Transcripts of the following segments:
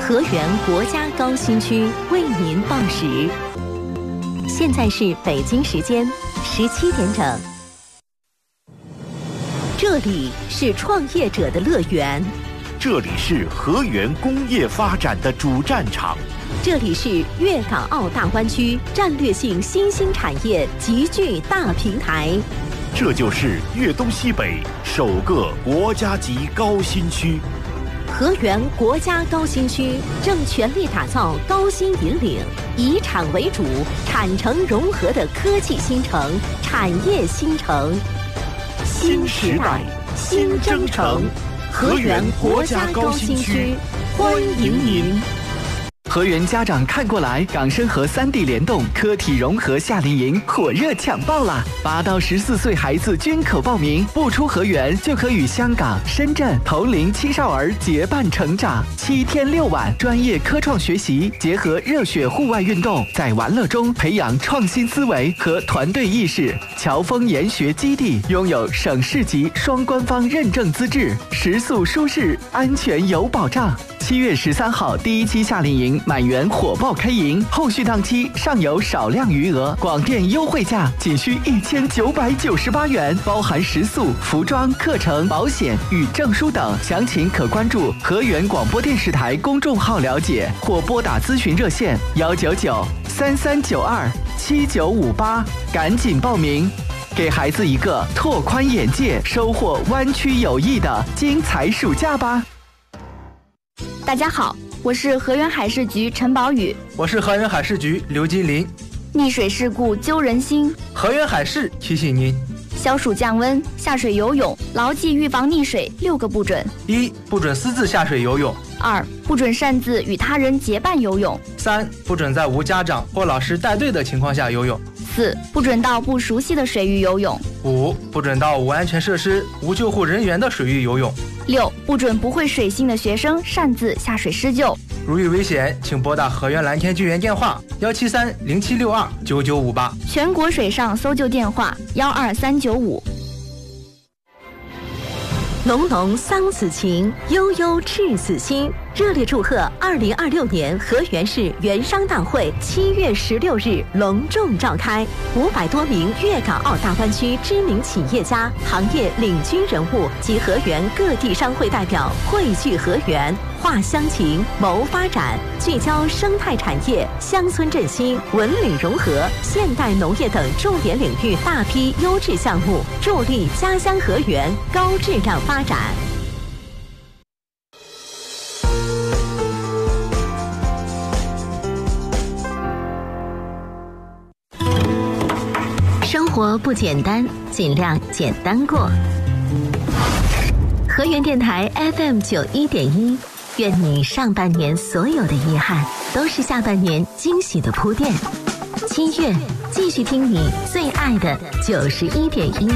河源国家高新区为您报时。现在是北京时间17点整。这里是创业者的乐园， 这里是河源工业发展的主战场， 这里是粤港澳大湾区战略性新兴产业集聚大平台， 这就是粤东西北首个国家级高新区。 河源国家高新区正全力打造高新引领、以产为主、产城融合的科技新城、产业新城。新时代，新征程，河源国家高新区，欢迎您。 河源家长看过来，港深合3D 联动科体融合夏令营火热抢报啦！8到14岁孩子均可报名，不出河源就可与香港、深圳同龄青少儿结伴成长。7天6晚，专业科创学习，结合热血户外运动，在玩乐中培养创新思维和团队意识。侨丰研学基地拥有省市级双官方认证资质，食宿舒适，安全有保障。7月13号第1期夏令营满员火爆开营，后续档期尚有少量余额，广电优惠价仅需1998元，包含食宿、服装、课程、保险与证书等。详情可关注河源广播电视台公众号了解，或拨打咨询热线199-3392-7958，赶紧报名，给孩子一个拓宽眼界、收获湾区友谊的精彩暑假吧。 大家好，我是河源海事局陈宝宇。 我是河源海事局刘金林。 溺水事故揪人心， 河源海事提醒您： 消暑降温，下水游泳，牢记预防溺水6个不准。 1. 不准私自下水游泳。 2. 不准擅自与他人结伴游泳。 3. 不准在无家长或老师带队的情况下游泳。 4. 不准到不熟悉的水域游泳。 5. 不准到无安全设施、无救护人员的水域游泳。 6. 不准不会水性的学生擅自下水施救。 如遇危险，请拨打河源蓝天救援电话17307629958， 全国水上搜救电话12395。 浓浓桑梓情，悠悠赤子心。热烈祝贺2026年河源市园商大会7月16日隆重召开，500多名粤港澳大湾区知名企业家、行业领军人物及河源各地商会代表汇聚河源，话乡情，谋发展，聚焦生态产业、乡村振兴、文旅融合、现代农业等重点领域大批优质项目，助力家乡河源高质量发展。生活不简单，尽量简单过。河源电台 FM 91.1，愿你上半年所有的遗憾，都是下半年惊喜的铺垫。7月，继续听你最爱的91.1。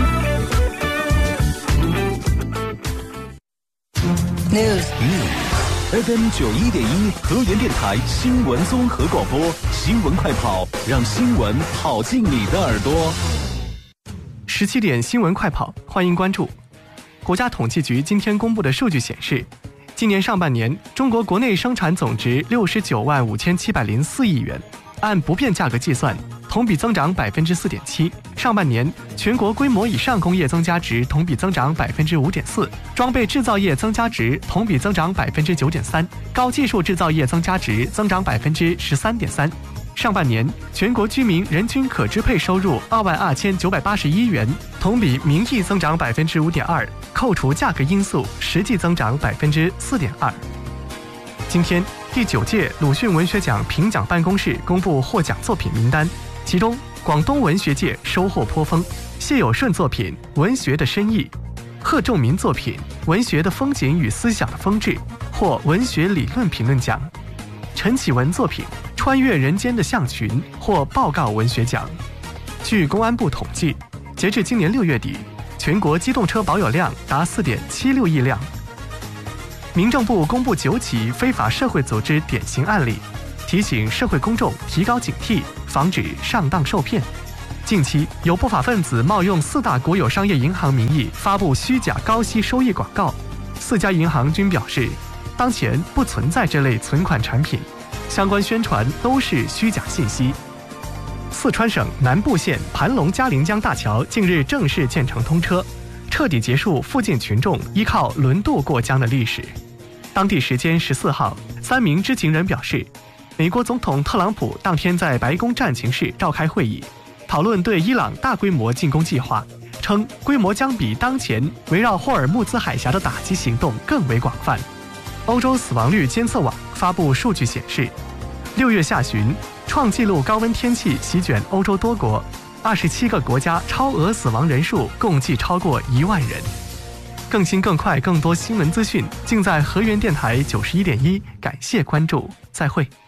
News FM 91.1，河源电台新闻综合广播，新闻快跑，让新闻跑进你的耳朵。 17点新闻快跑，欢迎关注。国家统计局今天公布的数据显示，今年上半年中国国内生产总值695704亿元，按不变价格计算，同比增长4.7%。上半年全国规模以上工业增加值同比增长5.4%，装备制造业增加值同比增长9.3%，高技术制造业增加值增长13.3%。上半年全国居民人均可支配收入22981元，同比名义增长5.2%，扣除价格因素，实际增长4.2%。今天第9届鲁迅文学奖评奖办公室公布获奖作品名单，其中广东文学界收获颇丰，谢有顺作品《文学的深意》，贺仲民作品《文学的风景与思想的风致》获文学理论评论奖，陈启文作品《穿越人间的象群》获报告文学奖。据公安部统计，截至今年6月底，全国机动车保有量达4.76亿辆。民政部公布9起非法社会组织典型案例，提醒社会公众提高警惕，防止上当受骗。近期有不法分子冒用4大国有商业银行名义发布虚假高息收益广告，4家银行均表示， 当前不存在这类存款产品，相关宣传都是虚假信息。四川省南部县盘龙嘉陵江大桥近日正式建成通车，彻底结束附近群众依靠轮渡过江的历史。当地时间14号，3名知情人表示，美国总统特朗普当天在白宫战情室召开会议，讨论对伊朗大规模进攻计划，称规模将比当前围绕霍尔木兹海峡的打击行动更为广泛。欧洲死亡率监测网发布数据显示，6月下旬创纪录高温天气席卷欧洲多国，27个国家超额死亡人数共计超过1万人。更新更快更多新闻资讯尽在河源电台91.1，感谢关注，再会。